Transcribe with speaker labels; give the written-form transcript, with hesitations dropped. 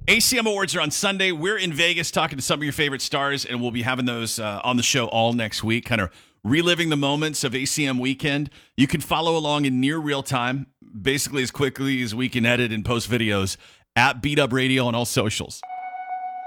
Speaker 1: ACM Awards are on Sunday. We're in Vegas talking to some of your favorite stars, and we'll be having those on the show all next week, kind of reliving the moments of ACM weekend. You can follow along in near real time, basically as quickly as we can edit and post videos at Beat Up Radio on all socials.